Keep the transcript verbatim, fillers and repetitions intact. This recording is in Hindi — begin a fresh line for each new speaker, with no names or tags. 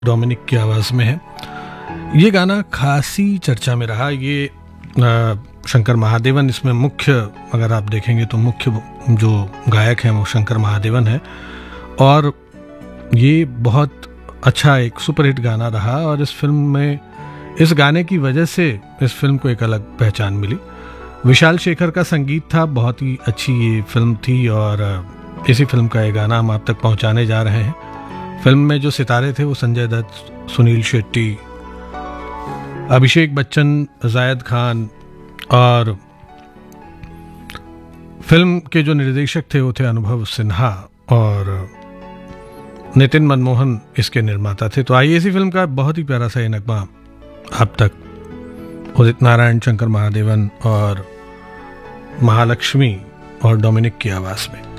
डोमिनिक की आवाज़ में है। ये गाना खासी चर्चा में रहा। ये आ, शंकर महादेवन इसमें मुख्य, अगर आप देखेंगे तो मुख्य जो गायक हैं वो शंकर महादेवन है, और ये बहुत अच्छा एक सुपरहिट गाना रहा। और इस फिल्म में इस गाने की वजह से इस फिल्म को एक अलग पहचान मिली। विशाल शेखर का संगीत था, बहुत ही अच्छी ये फिल्म थी, और इसी फिल्म का ये गाना हम आप तक पहुंचाने जा रहे हैं। फिल्म में जो सितारे थे वो संजय दत्त, सुनील शेट्टी, अभिषेक बच्चन, जायद खान, और फिल्म के जो निर्देशक थे वो थे अनुभव सिन्हा, और नितिन मनमोहन इसके निर्माता थे। तो आइए इसी फिल्म का बहुत ही प्यारा सा ये नगमा आप तक उदित नारायण, शंकर महादेवन और महालक्ष्मी और डोमिनिक की आवाज़ में।